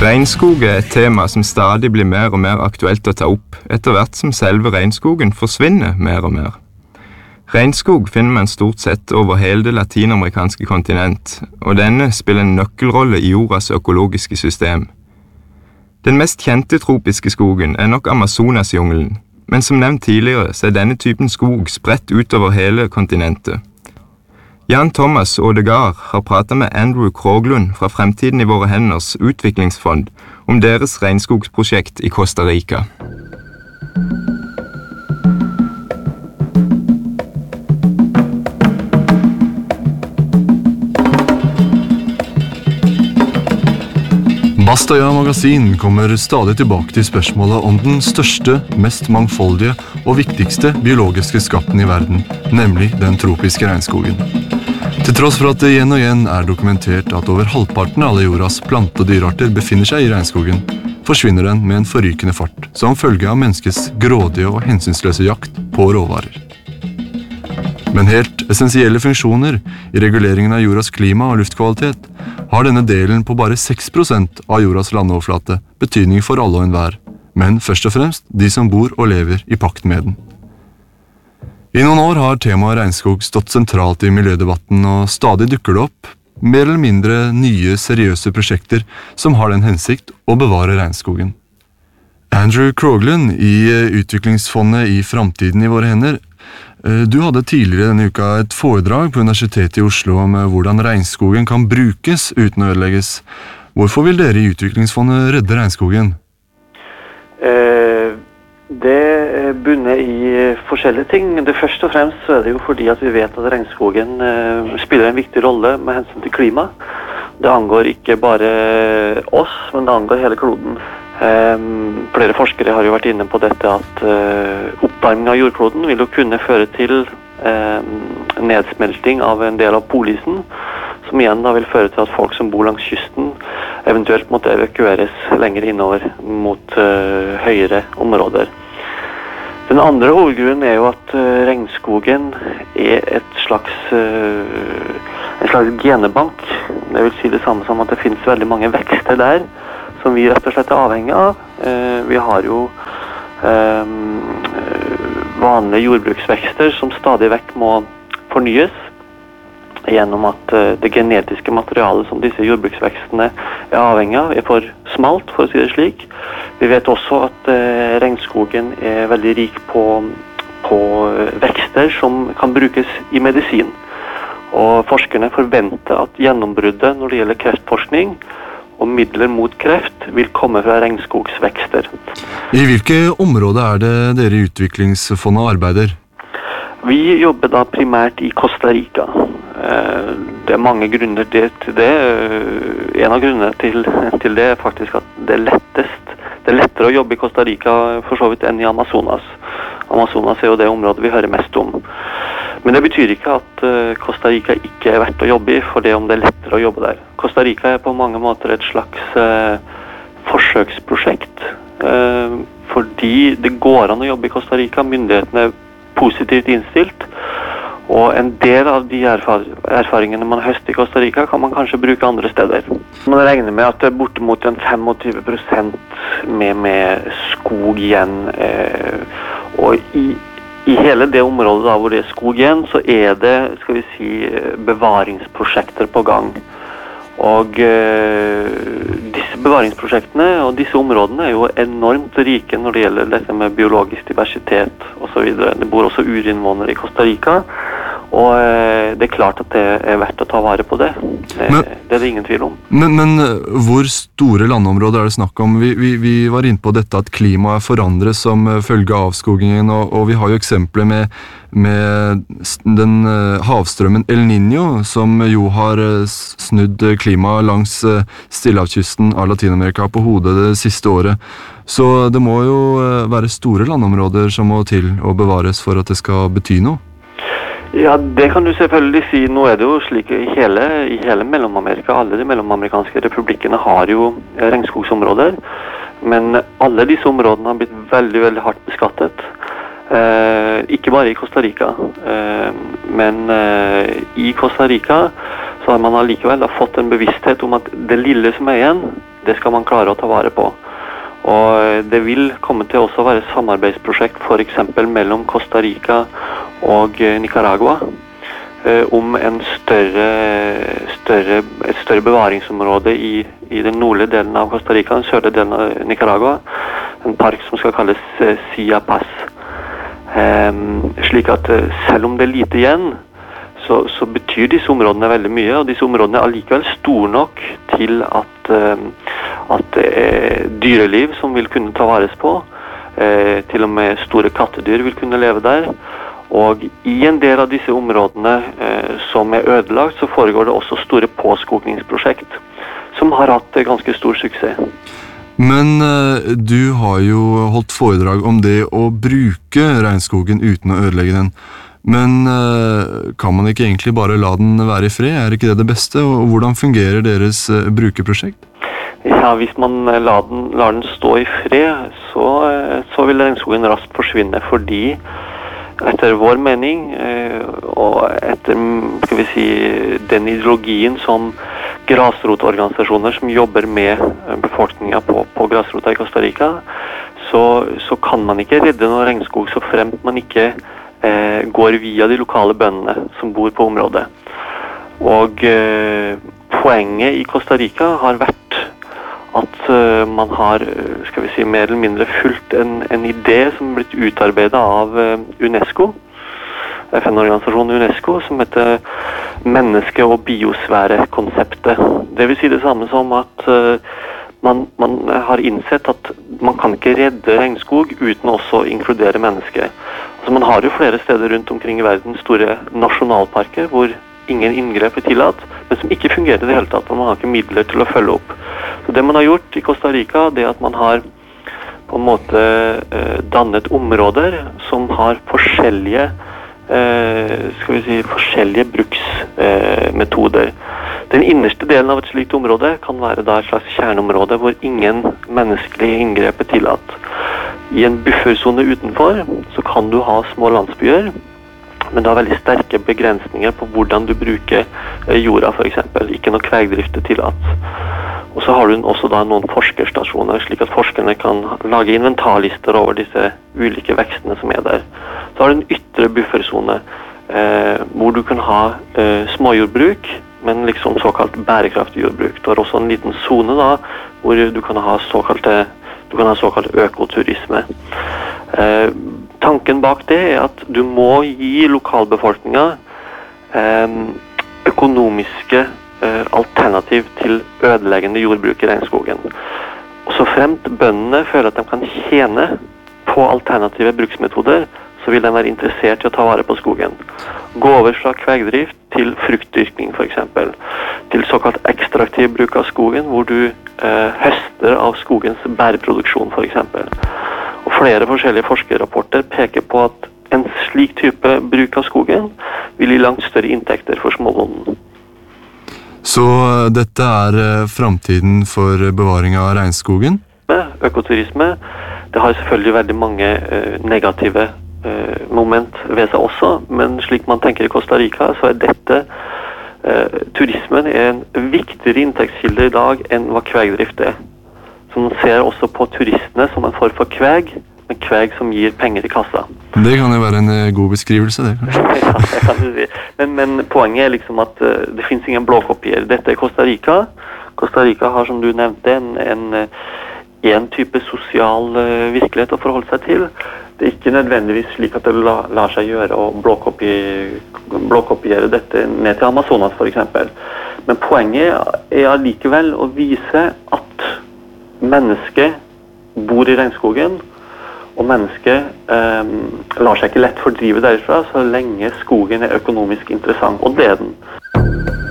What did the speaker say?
Regnskog et tema som stadig blir mer og mer aktuelt å ta opp, etter hvert som selve regnskogen forsvinner mer og mer. Regnskog finner man stort sett over hele det latinamerikanske kontinent, og denne spiller en nøkkelrolle i jordas økologiske system. Den mest kjente tropiske skogen nok Amazonas-jungelen, men som nevnt tidligere så denne typen skog spredt utover hele kontinentet. Jan Thomas Odegaard har pratet med Andrew Kroglund fra Fremtiden i våre henders utviklingsfond om deres regnskogsprosjekt i Costa Rica. Bastøya Magasin kommer stadig tilbake til spørsmålet om den største, mest mangfoldige og viktigste biologiske skatten i verden, nemlig den tropiske regnskogen. Til tross for at det igjen og igjen dokumentert at over halvparten av alle jordas plante- og dyrarter befinner seg i regnskogen, forsvinner den med en forrykende fart, som følge av menneskets grådige og hensynsløse jakt på råvarer. Men helt essensielle funksjoner i reguleringen av jordas klima og luftkvalitet har denne delen på bare 6% av jordas landoverflate betydning for alle og enhver, men først og fremst de som bor og lever i pakt med den. I noen år har temaet regnskog stått sentralt i miljødebatten, og stadig dukker det opp mer eller mindre nye, seriøse prosjekter som har den hensikt å bevare regnskogen. Andrew Kroglund i Utviklingsfondet i Fremtiden i våre hender. Du hadde tidligere denne uka et foredrag på Universitetet i Oslo om hvordan regnskogen kan brukes uten å ødelegges. Hvorfor vil dere i Utviklingsfondet redde regnskogen? Det bunner i forskjellige ting. Det første og fremst så det jo fordi at vi vet at regnskogen spiller en viktig rolle med hensyn til klima. Det angår ikke bare oss, men det angår hele kloden. Flere forskere har jo vært inne på dette at oppvarming av jordkloden vil jo kunne føre til nedsmelting av en del av polisen, som igjen da vil føre til at folk som bor langs kysten eventuelt måtte evakueres lenger innover mot høyere områder. Den andre hovedgrunnen jo at regnskogen en slags genebank. Det vil si det samme som at det finnes veldig mange vekster der, som vi rett og slett avhengig av. Vi har jo vanlige jordbruksvekster som stadig vekk må fornyes gjennom at det genetiske materialet som disse jordbruksvekstene avhengig av for smalt, for å si det slik. Vi vet også at regnskogen veldig rik på vekster som kan brukes i medisin. Og forskerne forventer at gjennombruddet når det gjelder kreftforskning og midler mot kreft vil komme fra regnskogsvekster. I hvilke områder det dere i Utviklingsfondet arbeider? Vi jobber da primært i Costa Rica. Det mange grunner til det. En av grunnene til det faktisk at det lettere å jobbe i Costa Rica for så vidt enn i Amazonas. Amazonas jo det området vi hører mest om. Men det betyr ikke at Costa Rica ikke verdt å jobbe i, for det om det lettere å jobbe der. Costa Rica på mange måter et slags forsøksprosjekt, fordi det går an å jobbe i Costa Rica. Myndighetene positivt innstilt, og en del av de erfaringene man høster i Costa Rica kan man kanskje bruke andre steder. Man regner med at det bortimot en 25% med skog igjen, og i hele det området da, hvor det skog igjen, så det, skal vi si, bevaringsprosjekter på gang. Og disse bevaringsprosjektene og disse områdene jo enormt rike når det gjelder dette med biologisk diversitet og så videre. Det bor også urinnvånere i Costa Rica, og det klart at det verdt å ta vare på det. Det det ingen tvil om. Men hvor store landområder det snakk om? Vi var inne på dette at klimaet forandres som følge av avskogingen, og vi har jo eksempler med den havstrømmen El Niño, som jo har snudd klimaet langs Stillehavskysten av Latinamerika på hodet det siste året. Så det må jo være store landområder som må til å bevares for at det skal bety noe. Ja, det kan du selvfølgelig si. Nå det jo slik i hele Mellom-Amerika. Alle de mellomamerikanske republikkene har jo regnskogsområder, men alle disse områdene har blitt veldig, veldig hardt beskattet. Ikke bare i Costa Rica, men i Costa Rica så har man allikevel fått en bevissthet om at det lille som igjen, det skal man klare å ta vare på. Og det vil komme til også å være et samarbeidsprosjekt for eksempel mellom Costa Rica og Nicaragua om et større bevaringsområde i den nordlige delen av Costa Rica, den sørlige delen av Nicaragua, en park som skal kalles Sia Paz. Slik at selv om det er lite igjen, så betyr disse områdene veldig mye, og disse områdene er allikevel store nok til at det er dyreliv som vil kunne ta vares på, til og med store kattedyr vil kunne leve der, og i en del av disse områdene som er ødelagt, så foregår det også store påskogningsprosjekt, som har hatt ganske stor suksess. Men du har jo holdt foredrag om det å bruke regnskogen uten å ødelegge den. Men kan man ikke egentlig bare la den være i fred? Er ikke det det beste? Og hvordan fungerer deres brukerprosjekt? Ja, hvis man lar den stå i fred, så vil regnskogen raskt forsvinne, fordi etter vår mening, og etter den ideologien som grasrotorganisasjoner som jobber med befolkningen på grasrota i Costa Rica, så kan man ikke redde noen regnskog så fremt man ikke går via de lokale bøndene som bor på området. Og poenget i Costa Rica har vært at man har, mer eller mindre fulgt en idé som er blitt utarbeidet av UNESCO, FN-organisasjonen UNESCO, som heter menneske- og biosfære-konseptet. Det vil si det samme som at man har innsett at man kan ikke redde regnskog uten også å inkludere mennesker. Altså man har jo flere steder rundt omkring i verden store nasjonalparker hvor ingen inngrep er tillatt, men som ikke fungerer i det hele tatt, og man har ikke midler til å følge opp. Så det man har gjort i Costa Rica, det er at man har på en måte dannet områder som har forskjellige forskjellige bruksmetoder. Den innerste delen av et slikt område kan være da et slags kjerneområde hvor ingen menneskelige inngrep er tillatt. I en buffersone utenfor så kan du ha små landsbyer, men du har veldig sterke begrensninger på hvordan du bruker jorda, for eksempel. Ikke noe kvegdrift er tillatt. Og så har du også da noen forskerstasjoner, slik at forskerne kan lage inventarlister over disse ulike vekstene som er der. Så har du en ytre buffersone, hvor du kan ha småjordbruk, men liksom såkalt bærekraftig jordbruk. Du har også en liten zone da, hvor du kan ha såkalt økoturisme. Tanken bak det er at du må gi lokalbefolkningen økonomiske alternativ til ødeleggende jordbruk i regnskogen. Og så fremt bøndene føler at de kan tjene på alternative bruksmetoder, så vil de være interessert i å ta vare på skogen. Gå over fra kvegdrift til fruktdyrkning, for eksempel. Til såkalt ekstraktiv bruk av skogen, hvor du høster av skogens bærproduksjon, for eksempel. Og flere forskjellige forskerrapporter peker på at en slik type bruk av skogen vil gi langt større inntekter for småbonden. Så dette er fremtiden for bevaring av regnskogen? Økoturisme, det har selvfølgelig veldig mange negative moment ved seg også, men slik man tenker i Costa Rica, så er dette turismen er en viktigere inntektskilde i dag enn hva kvegdrift er. Så man ser også på turistene som en form for kveg, men kveg som gir penger i kassa. Det kan jo være en god beskrivelse, det kanskje. Ja, det kan du si. Men poenget er liksom at det finnes ingen blåkopier. Dette er Costa Rica. Costa Rica har, som du nevnte, en type sosial virkelighet å forholde seg til. Det er ikke nødvendigvis slik at det lar seg gjøre å blåkopiere dette ned til Amazonas, for eksempel. Men poenget er allikevel å vise at mennesket bor i regnskogen, og mennesket lar seg ikke lett fordrive derfra så lenge skogen er økonomisk interessant, og det er den.